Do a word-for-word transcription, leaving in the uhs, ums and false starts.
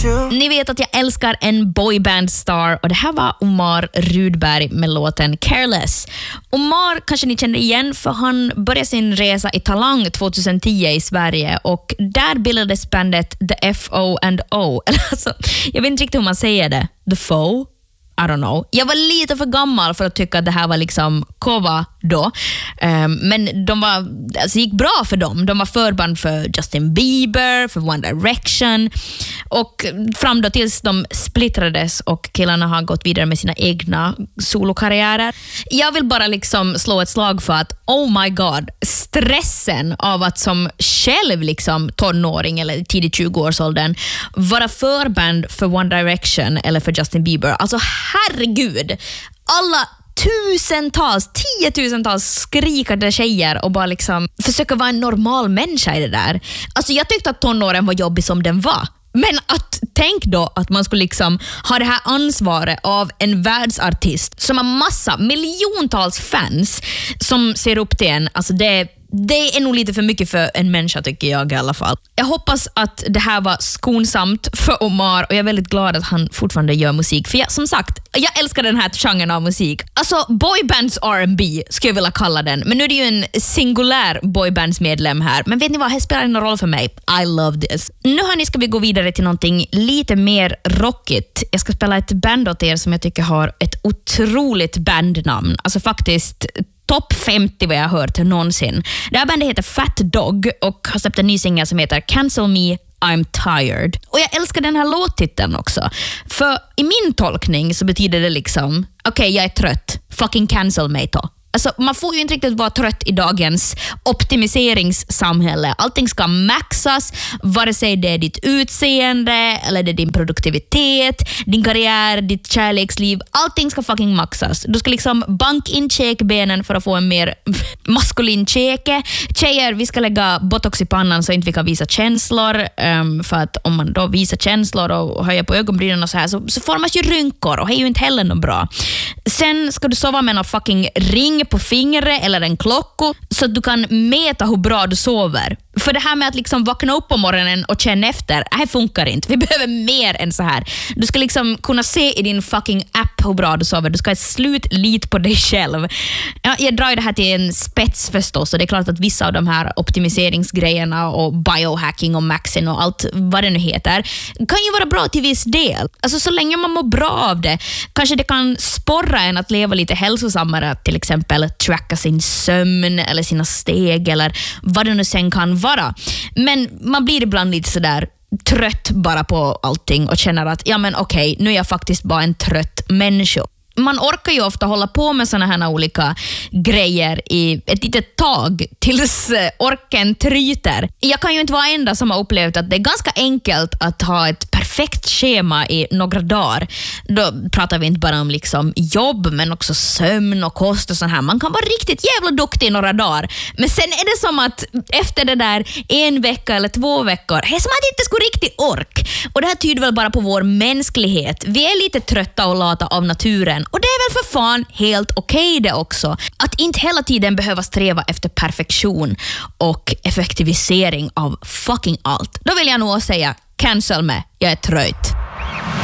Ni vet att jag älskar en boyband-star och det här var Omar Rudberg med låten Careless. Omar kanske ni kände igen för han började sin resa i Talang tjugohundratio i Sverige och där bildades bandet The F O and O. Alltså, jag vet inte riktigt hur man säger det. The Foe? I don't know. Jag var lite för gammal för att tycka att det här var liksom kova då. Um, men de var, alltså gick bra för dem. De var förband för Justin Bieber, för One Direction och fram då tills de splittrades och killarna har gått vidare med sina egna solokarriärer. Jag vill bara liksom slå ett slag för att oh my god, stressen av att som själv liksom tonåring eller tidigt tjugo-årsåldern vara förband för One Direction eller för Justin Bieber. Alltså herregud, alla tusentals, tiotusentals skrikande tjejer och bara liksom försöka vara en normal människa i det där. Alltså jag tyckte att tonåren var jobbig som den var. Men att tänk då att man skulle liksom ha det här ansvaret av en världsartist som har massa, miljontals fans som ser upp till en. Alltså det Det är nog lite för mycket för en människa tycker jag i alla fall. Jag hoppas att det här var skonsamt för Omar och jag är väldigt glad att han fortfarande gör musik. För jag, som sagt, jag älskar den här genren av musik. Alltså boybands R and B skulle jag vilja kalla den. Men nu är det ju en singulär boybandsmedlem här. Men vet ni vad, det spelar ingen roll för mig. I love this. Nu hörni ska vi gå vidare till någonting lite mer rockigt. Jag ska spela ett band åt er som jag tycker har ett otroligt bandnamn. Alltså faktiskt topp femtio vad jag har hört någonsin. Det här bandet heter Fat Dog och har släppt en ny singel som heter Cancel Me, I'm Tired. Och jag älskar den här låttiteln också. För i min tolkning så betyder det liksom okej, okay, jag är trött. Fucking cancel mig då. Alltså, man får ju inte riktigt vara trött i dagens optimiseringssamhälle. Allting ska maxas, vare sig det är ditt utseende eller det är din produktivitet, din karriär, ditt kärleksliv. Allting ska fucking maxas. Du ska liksom bank in käkbenen för att få en mer maskulin käke. Tjejer, vi ska lägga botox i pannan så inte vi kan visa känslor. Um, för att om man då visar känslor och höjer på ögonbrynen och så här så, så formas ju rynkor och det är ju inte heller något bra. Sen ska du sova med en fucking ring på fingret eller en klocka så att du kan mäta hur bra du sover. För det här med att liksom vakna upp på morgonen och känna efter, det här funkar inte. Vi behöver mer än så här. Du ska liksom kunna se i din fucking app hur bra du sover. Du ska ha ett slut lit på dig själv. Ja, jag drar det här till en spets förstås och det är klart att vissa av de här optimiseringsgrejerna och biohacking och maxing och allt vad det nu heter kan ju vara bra till viss del. Alltså så länge man mår bra av det kanske det kan sporra en att leva lite hälsosammare, till exempel tracka sin sömn eller sina steg eller vad det nu sen kan vara. Men man blir ibland lite sådär trött bara på allting och känner att ja men okej, nu är jag faktiskt bara en trött människa. Man orkar ju ofta hålla på med såna här olika grejer i ett litet tag tills orken tryter. Jag kan ju inte vara enda som har upplevt att det är ganska enkelt att ha ett perfekt schema i några dagar. Då pratar vi inte bara om liksom jobb men också sömn och kost och sånt här. Man kan vara riktigt jävla duktig i några dagar. Men sen är det som att efter det där en vecka eller två veckor, det är som att det inte skulle riktigt ork. Och det här tyder väl bara på vår mänsklighet. Vi är lite trötta och lata av naturen. Och det är väl för fan helt okej det också. Att inte hela tiden behöva sträva efter perfektion och effektivisering av fucking allt. Då vill jag nog säga, cancel mig, jag är trött.